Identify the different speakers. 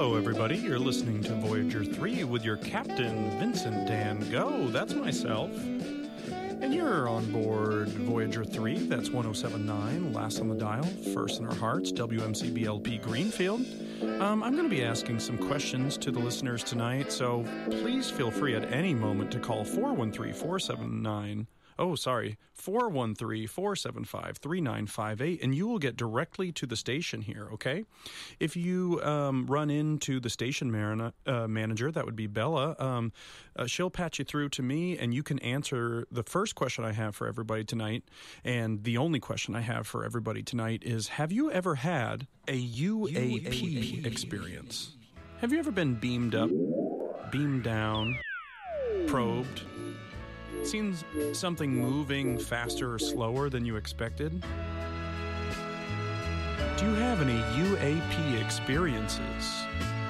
Speaker 1: Hello, everybody. You're listening to Voyager 3 with your captain, Vincent Dan Go. That's myself. And you're on board Voyager 3. That's 1079, last on the dial, first in our hearts, WMCBLP Greenfield. I'm going to be asking some questions to the listeners tonight, so please feel free at any moment to call 413-475-3958, and you will get directly to the station here, okay? If you run into the station manager, that would be Bella, she'll patch you through to me, and you can answer the first question I have for everybody tonight, and the only question I have for everybody tonight is, have you ever had a UAP experience? Have you ever been beamed up, beamed down, probed? Seen something moving faster or slower than you expected? Do you have any UAP experiences?